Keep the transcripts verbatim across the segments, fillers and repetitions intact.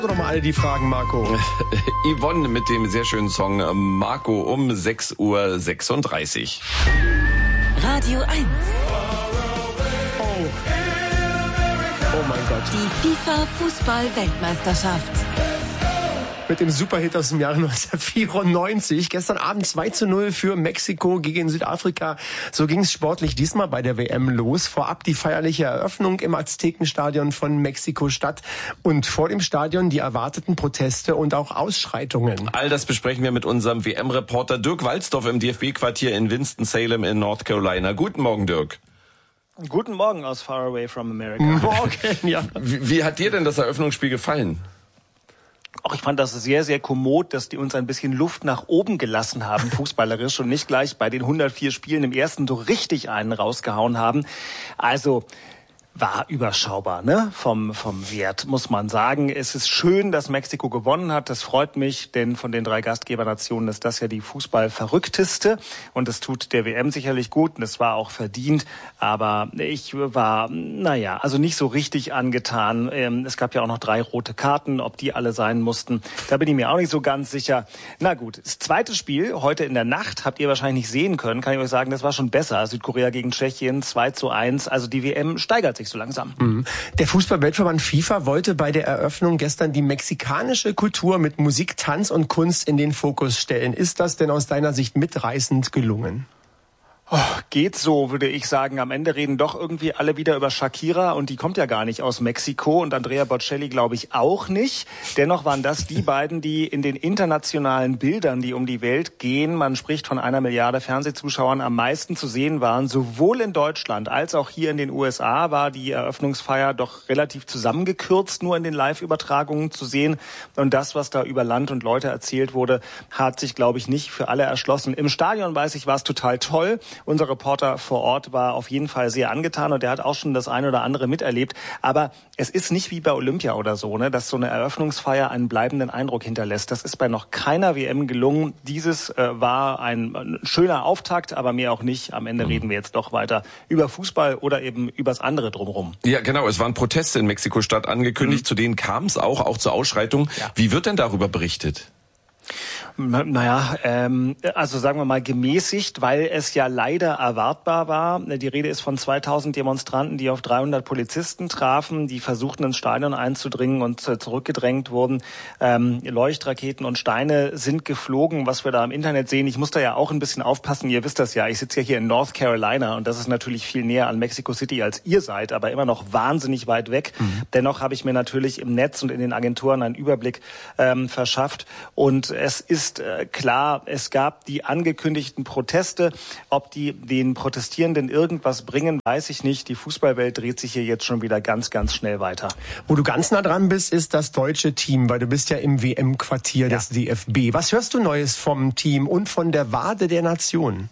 Nochmal alle die Fragen, Marco. Yvonne mit dem sehr schönen Song Marco um sechs Uhr sechsunddreißig. Radio eins. Oh. Oh mein Gott. Die FIFA-Fußball-Weltmeisterschaft. Mit dem Superhit aus dem Jahre neunzehnhundertvierundneunzig. Gestern Abend zwei zu null für Mexiko gegen Südafrika. So ging es sportlich diesmal bei der W M los. Vorab die feierliche Eröffnung im Aztekenstadion von Mexiko-Stadt. Und vor dem Stadion die erwarteten Proteste und auch Ausschreitungen. All das besprechen wir mit unserem W M-Reporter Dirk Walzdorf im D F B-Quartier in Winston-Salem in North Carolina. Guten Morgen, Dirk. Guten Morgen aus Far Away from America. Morgen, ja. Wie, wie hat dir denn das Eröffnungsspiel gefallen? Auch ich fand das sehr, sehr kommod, dass die uns ein bisschen Luft nach oben gelassen haben, fußballerisch, und nicht gleich bei den hundertvier Spielen im ersten so richtig einen rausgehauen haben. Also war überschaubar, ne? Vom, vom Wert, muss man sagen. Es ist schön, dass Mexiko gewonnen hat. Das freut mich, denn von den drei Gastgebernationen ist das ja die Fußballverrückteste. Und das tut der W M sicherlich gut und es war auch verdient. Aber ich war, naja, also nicht so richtig angetan. Es gab ja auch noch drei rote Karten. Ob die alle sein mussten, da bin ich mir auch nicht so ganz sicher. Na gut, das zweite Spiel, heute in der Nacht, habt ihr wahrscheinlich nicht sehen können, kann ich euch sagen, das war schon besser. Südkorea gegen Tschechien, zwei zu eins. Also die W M steigert sich so langsam. Der Fußball-Weltverband FIFA wollte bei der Eröffnung gestern die mexikanische Kultur mit Musik, Tanz und Kunst in den Fokus stellen. Ist das denn aus deiner Sicht mitreißend gelungen? Oh, geht so, würde ich sagen. Am Ende reden doch irgendwie alle wieder über Shakira und die kommt ja gar nicht aus Mexiko und Andrea Bocelli glaube ich auch nicht. Dennoch waren das die beiden, die in den internationalen Bildern, die um die Welt gehen, man spricht von einer Milliarde Fernsehzuschauern, am meisten zu sehen waren. Sowohl in Deutschland als auch hier in den U S A war die Eröffnungsfeier doch relativ zusammengekürzt nur in den Live-Übertragungen zu sehen. Und das, was da über Land und Leute erzählt wurde, hat sich, glaube ich, nicht für alle erschlossen. Im Stadion, weiß ich, war es total toll. Unser Reporter vor Ort war auf jeden Fall sehr angetan und der hat auch schon das eine oder andere miterlebt. Aber es ist nicht wie bei Olympia oder so, ne, dass so eine Eröffnungsfeier einen bleibenden Eindruck hinterlässt. Das ist bei noch keiner W M gelungen. Dieses äh, war ein, ein schöner Auftakt, aber mehr auch nicht. Am Ende reden wir jetzt doch weiter über Fußball oder eben übers andere drumherum. Ja, genau. Es waren Proteste in Mexiko-Stadt angekündigt. Mhm. Zu denen kam es auch, auch zur Ausschreitung. Ja. Wie wird denn darüber berichtet? Naja, ähm, also sagen wir mal gemäßigt, weil es ja leider erwartbar war. Die Rede ist von zweitausend Demonstranten, die auf dreihundert Polizisten trafen, die versuchten ins Stadion einzudringen und zurückgedrängt wurden. Ähm, Leuchtraketen und Steine sind geflogen, was wir da im Internet sehen. Ich muss da ja auch ein bisschen aufpassen, ihr wisst das ja, ich sitze ja hier in North Carolina und das ist natürlich viel näher an Mexico City als ihr seid, aber immer noch wahnsinnig weit weg. Mhm. Dennoch habe ich mir natürlich im Netz und in den Agenturen einen Überblick ähm, verschafft und es ist äh, klar, es gab die angekündigten Proteste. Ob die den Protestierenden irgendwas bringen, weiß ich nicht. Die Fußballwelt dreht sich hier jetzt schon wieder ganz, ganz schnell weiter. Wo du ganz nah dran bist, ist das deutsche Team, weil du bist ja im W M-Quartier ja. des D F B. Was hörst du Neues vom Team und von der Wade der Nation?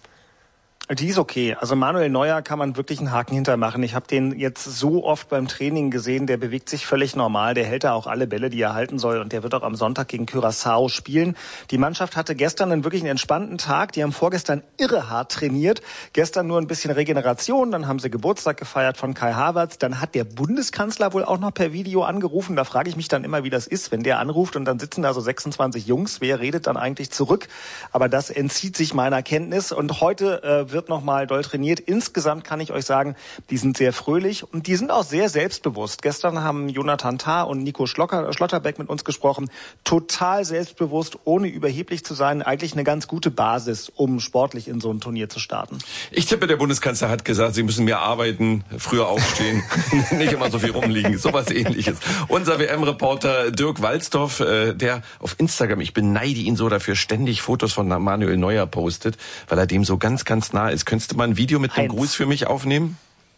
Die ist okay. Also Manuel Neuer kann man wirklich einen Haken hintermachen. Ich habe den jetzt so oft beim Training gesehen, der bewegt sich völlig normal. Der hält da auch alle Bälle, die er halten soll. Und der wird auch am Sonntag gegen Curaçao spielen. Die Mannschaft hatte gestern einen wirklich einen entspannten Tag. Die haben vorgestern irre hart trainiert. Gestern nur ein bisschen Regeneration. Dann haben sie Geburtstag gefeiert von Kai Havertz. Dann hat der Bundeskanzler wohl auch noch per Video angerufen. Da frage ich mich dann immer, wie das ist, wenn der anruft und dann sitzen da so sechsundzwanzig Jungs. Wer redet dann eigentlich zurück? Aber das entzieht sich meiner Kenntnis. Und heute äh, wird wird noch mal doll trainiert. Insgesamt kann ich euch sagen, die sind sehr fröhlich und die sind auch sehr selbstbewusst. Gestern haben Jonathan Tah und Nico Schlocker, Schlotterbeck mit uns gesprochen. Total selbstbewusst, ohne überheblich zu sein. Eigentlich eine ganz gute Basis, um sportlich in so ein Turnier zu starten. Ich tippe, der Bundeskanzler hat gesagt, sie müssen mehr arbeiten, früher aufstehen, nicht immer so viel rumliegen. Sowas Ähnliches. Unser W M-Reporter Dirk Walzdorf, der auf Instagram, ich beneide ihn so dafür, ständig Fotos von Manuel Neuer postet, weil er dem so ganz, ganz nah ist. Könntest du mal ein Video mit einem Gruß für mich aufnehmen?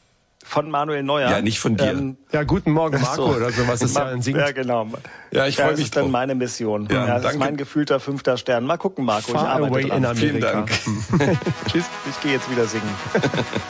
Von Manuel Neuer? Ja, nicht von dir. Ähm, ja, guten Morgen, Marco, so. oder so, was es da singt. Ja, genau. Ja, ich ja, freue mich Das ist dann drauf. meine Mission. Ja, ja, das danke. ist mein gefühlter fünfter Stern. Mal gucken, Marco. Far ich arbeite away dran. in Amerika. Vielen Dank. Tschüss, ich gehe jetzt wieder singen.